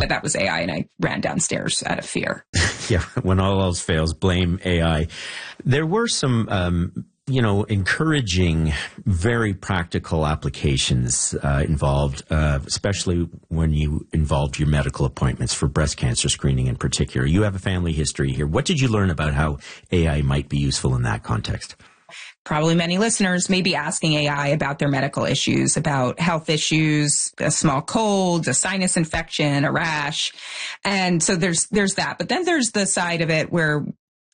that that was AI, and I ran downstairs out of fear. Yeah, when all else fails, blame AI. There were some encouraging, very practical applications involved, especially when you involved your medical appointments for breast cancer screening in particular. You have a family history here. What did you learn about how AI might be useful in that context? Probably many listeners may be asking AI about their medical issues, about health issues, a small cold, a sinus infection, a rash. And so there's that. But then there's the side of it where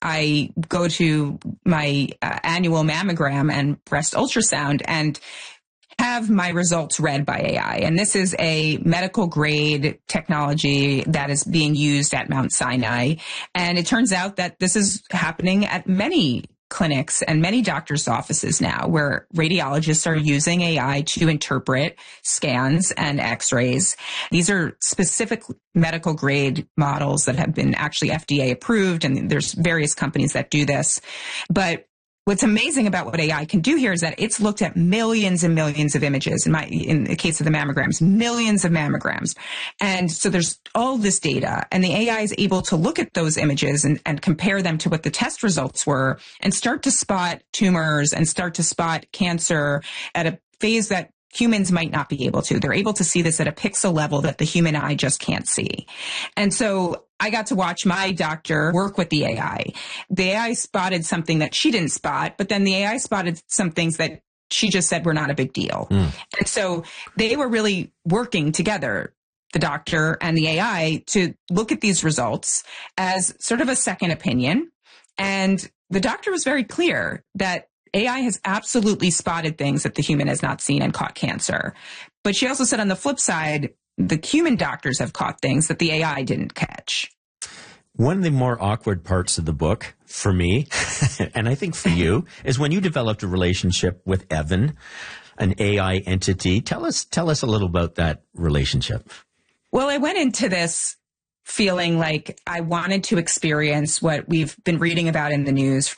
I go to my annual mammogram and breast ultrasound and have my results read by AI. And this is a medical grade technology that is being used at Mount Sinai. And it turns out that this is happening at many clinics and many doctors' offices now, where radiologists are using AI to interpret scans and x-rays. These are specific medical grade models that have been actually FDA approved, and there's various companies that do this. But what's amazing about what AI can do here is that it's looked at millions and millions of images. In the case of the mammograms, millions of mammograms. And so there's all this data, and the AI is able to look at those images and compare them to what the test results were and start to spot tumors and start to spot cancer at a phase that humans might not be able to. They're able to see this at a pixel level that the human eye just can't see. And so I got to watch my doctor work with the AI. The AI spotted something that she didn't spot, but then the AI spotted some things that she just said were not a big deal. And so they were really working together, the doctor and the AI, to look at these results as sort of a second opinion. And the doctor was very clear that AI has absolutely spotted things that the human has not seen and caught cancer. But she also said on the flip side, the human doctors have caught things that the AI didn't catch. One of the more awkward parts of the book for me, and I think for you, is when you developed a relationship with Evan, an AI entity. Tell us a little about that relationship. Well, I went into this feeling like I wanted to experience what we've been reading about in the news.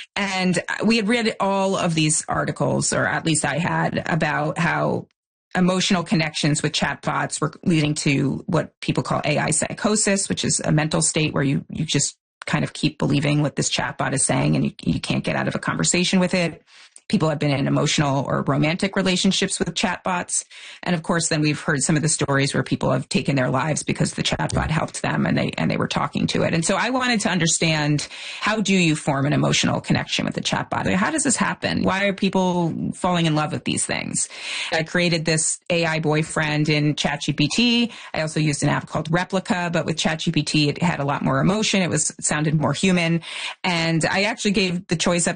And we had read all of these articles, or at least I had, about how emotional connections with chatbots were leading to what people call AI psychosis, which is a mental state where you just kind of keep believing what this chatbot is saying and you can't get out of a conversation with it. People have been in emotional or romantic relationships with chatbots. And of course, then we've heard some of the stories where people have taken their lives because the chatbot helped them and they were talking to it. And so I wanted to understand, how do you form an emotional connection with a chatbot? How does this happen? Why are people falling in love with these things? I created this AI boyfriend in ChatGPT. I also used an app called Replica, but with ChatGPT, it had a lot more emotion. It sounded more human. And I actually gave the choice up